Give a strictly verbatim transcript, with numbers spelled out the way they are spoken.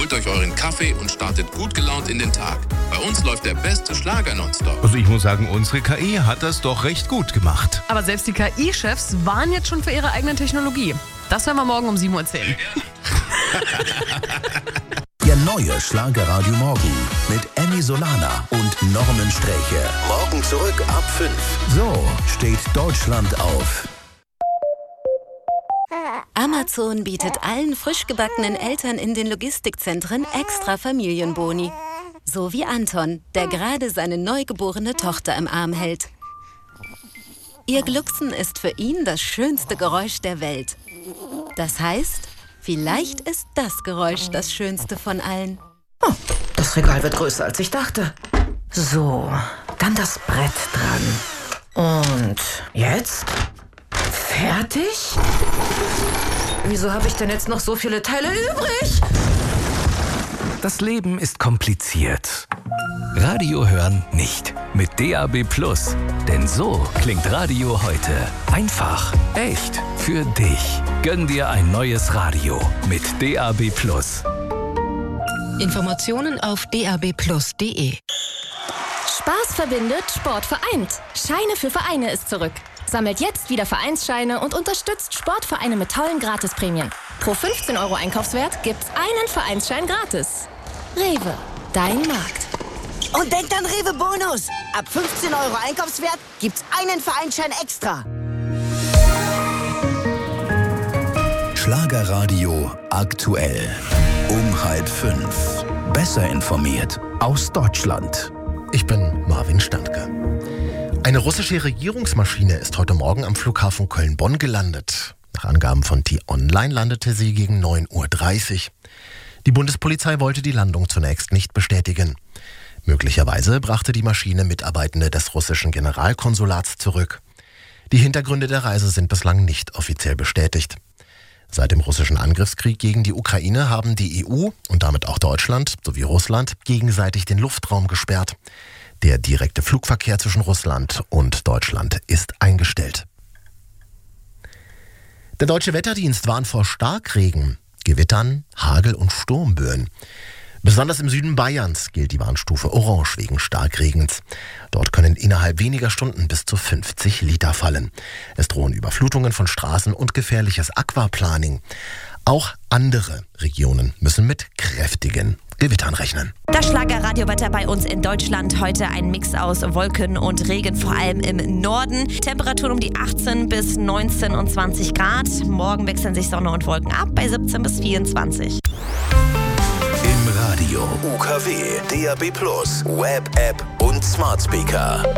Holt euch euren Kaffee und startet gut gelaunt in den Tag. Bei uns läuft der beste Schlager nonstop. Also ich muss sagen, unsere K I hat das doch recht gut gemacht. Aber selbst die K I-Chefs waren jetzt schon für ihre eigene Technologie. Das werden wir morgen um sieben Uhr zehn. Der neue Schlagerradio Morgen mit Emmy Solana und Norman Sträche. Morgen zurück ab fünf. So steht Deutschland auf. Amazon bietet allen frisch gebackenen Eltern in den Logistikzentren extra Familienboni. So wie Anton, der gerade seine neugeborene Tochter im Arm hält. Ihr Glucksen ist für ihn das schönste Geräusch der Welt. Das heißt, vielleicht ist das Geräusch das schönste von allen. Oh, das Regal wird größer, als ich dachte. So, dann das Brett dran. Und jetzt? Fertig? Wieso habe ich denn jetzt noch so viele Teile übrig? Das Leben ist kompliziert. Radio hören nicht. Mit D A B Plus. Denn so klingt Radio heute. Einfach, echt, für dich. Gönn dir ein neues Radio mit D A B Plus. Informationen auf d a b plus punkt d e. Spaß verbindet, Sport vereint. Scheine für Vereine ist zurück. Sammelt jetzt wieder Vereinsscheine und unterstützt Sportvereine mit tollen Gratisprämien. Pro fünfzehn Euro Einkaufswert gibt's einen Vereinsschein gratis. Rewe, dein Markt. Und denkt an Rewe Bonus. Ab fünfzehn Euro Einkaufswert gibt's einen Vereinsschein extra. Schlagerradio aktuell. Um halb fünf. Besser informiert aus Deutschland. Ich bin Marvin Standke. Eine russische Regierungsmaschine ist heute Morgen am Flughafen Köln-Bonn gelandet. Nach Angaben von T-Online landete sie gegen neun Uhr dreißig. Die Bundespolizei wollte die Landung zunächst nicht bestätigen. Möglicherweise brachte die Maschine Mitarbeitende des russischen Generalkonsulats zurück. Die Hintergründe der Reise sind bislang nicht offiziell bestätigt. Seit dem russischen Angriffskrieg gegen die Ukraine haben die E U und damit auch Deutschland sowie Russland gegenseitig den Luftraum gesperrt. Der direkte Flugverkehr zwischen Russland und Deutschland ist eingestellt. Der Deutsche Wetterdienst warnt vor Starkregen, Gewittern, Hagel und Sturmböen. Besonders im Süden Bayerns gilt die Warnstufe Orange wegen Starkregens. Dort können innerhalb weniger Stunden bis zu fünfzig Liter fallen. Es drohen Überflutungen von Straßen und gefährliches Aquaplaning. Auch andere Regionen müssen mit kräftigen Gewittern rechnen. Das Schlagerradiowetter bei uns in Deutschland. Heute ein Mix aus Wolken und Regen, vor allem im Norden. Temperaturen um die achtzehn bis neunzehn und zwanzig Grad. Morgen wechseln sich Sonne und Wolken ab bei siebzehn bis vierundzwanzig. Im Radio, U K W, D A B Plus, Web-App und Smart Speaker.